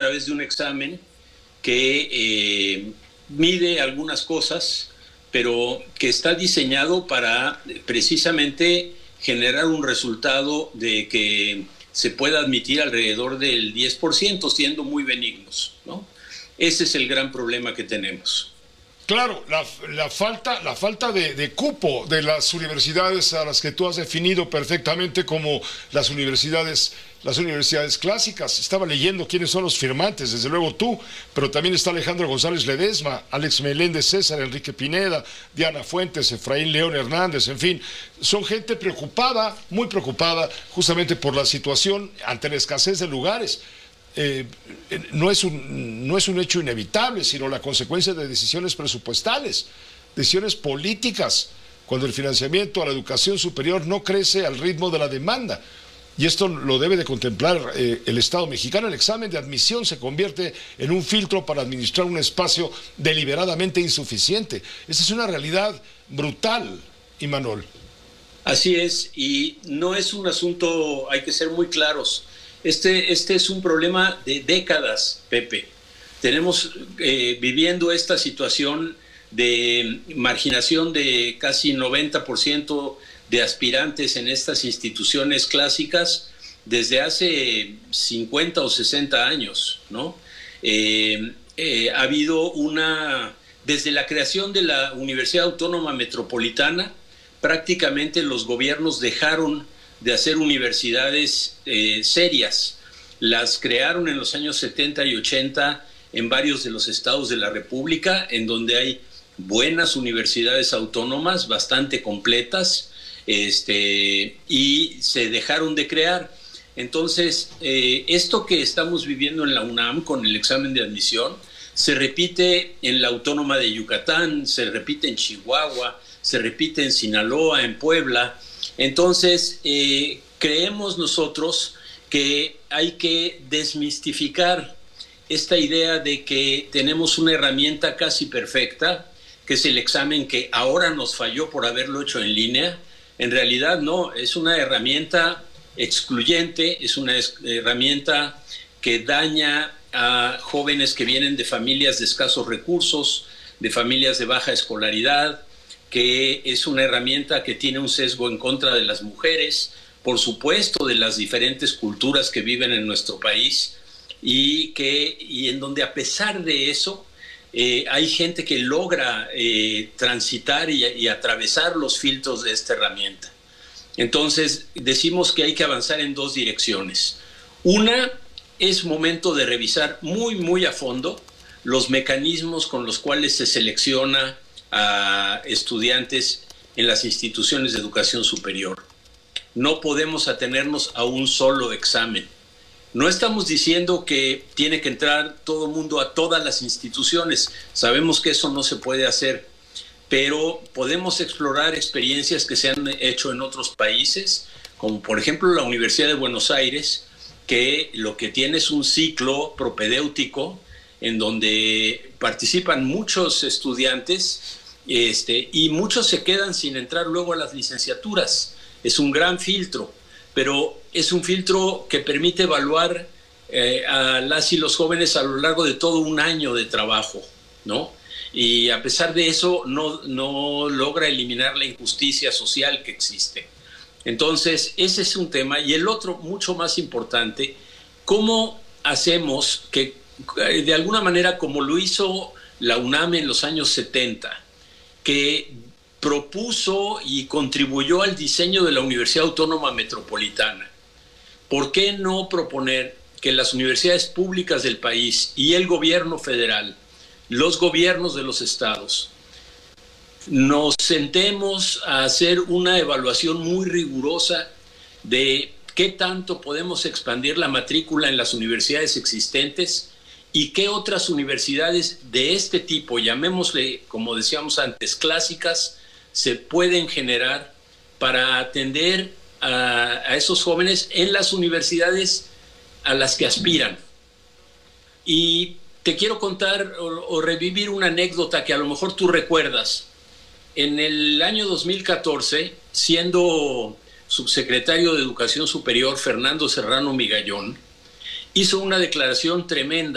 través de un examen que mide algunas cosas, pero que está diseñado para precisamente generar un resultado de que se pueda admitir alrededor del 10%, siendo muy benignos, ¿no? Ese es el gran problema que tenemos. Claro, la falta de cupo de las universidades a las que tú has definido perfectamente como las universidades clásicas. Estaba leyendo quiénes son los firmantes, desde luego tú, pero también está Alejandro González Ledesma, Alex Meléndez César, Enrique Pineda, Diana Fuentes, Efraín León Hernández, en fin, son gente preocupada, muy preocupada, justamente por la situación ante la escasez de lugares. No es un hecho inevitable, sino la consecuencia de decisiones presupuestales, decisiones políticas, cuando el financiamiento a la educación superior no crece al ritmo de la demanda. Y esto lo debe de contemplar el Estado mexicano. El examen de admisión se convierte en un filtro para administrar un espacio deliberadamente insuficiente. Esa es una realidad brutal, Imanol. Así es, y no es un asunto, hay que ser muy claros. Este es un problema de décadas, Pepe. Tenemos viviendo esta situación de marginación de casi 90% de aspirantes en estas instituciones clásicas desde hace 50 o 60 años, ¿no? Ha habido desde la creación de la Universidad Autónoma Metropolitana, prácticamente los gobiernos dejaron de hacer universidades serias. Las crearon en los años 70 y 80 en varios de los estados de la República, en donde hay buenas universidades autónomas, bastante completas, y se dejaron de crear. Entonces, esto que estamos viviendo en la UNAM con el examen de admisión, se repite en la Autónoma de Yucatán, se repite en Chihuahua, se repite en Sinaloa, en Puebla. Entonces, creemos nosotros que hay que desmistificar esta idea de que tenemos una herramienta casi perfecta, que es el examen que ahora nos falló por haberlo hecho en línea. En realidad no, es una herramienta excluyente, es una herramienta que daña a jóvenes que vienen de familias de escasos recursos, de familias de baja escolaridad, que es una herramienta que tiene un sesgo en contra de las mujeres, por supuesto de las diferentes culturas que viven en nuestro país, y en donde a pesar de eso hay gente que logra transitar y atravesar los filtros de esta herramienta. Entonces decimos que hay que avanzar en dos direcciones. Una, es momento de revisar muy a fondo los mecanismos con los cuales se selecciona a estudiantes en las instituciones de educación superior. No podemos atenernos a un solo examen. No estamos diciendo que tiene que entrar todo el mundo a todas las instituciones. Sabemos que eso no se puede hacer, pero podemos explorar experiencias que se han hecho en otros países, como por ejemplo la Universidad de Buenos Aires, que lo que tiene es un ciclo propedéutico en donde participan muchos estudiantes y muchos se quedan sin entrar luego a las licenciaturas. Es un gran filtro, pero es un filtro que permite evaluar a las y los jóvenes a lo largo de todo un año de trabajo, ¿no? Y a pesar de eso no logra eliminar la injusticia social que existe. Entonces, ese es un tema. Y el otro, mucho más importante, ¿cómo hacemos que, de alguna manera, como lo hizo la UNAM en los años 70, que propuso y contribuyó al diseño de la Universidad Autónoma Metropolitana, ¿por qué no proponer que las universidades públicas del país y el gobierno federal, los gobiernos de los estados, nos sentemos a hacer una evaluación muy rigurosa de qué tanto podemos expandir la matrícula en las universidades existentes y qué otras universidades de este tipo, llamémosle, como decíamos antes, clásicas, se pueden generar para atender a esos jóvenes en las universidades a las que aspiran? Y te quiero contar o revivir una anécdota que a lo mejor tú recuerdas. En el año 2014, siendo subsecretario de Educación Superior, Fernando Serrano Migallón hizo una declaración tremenda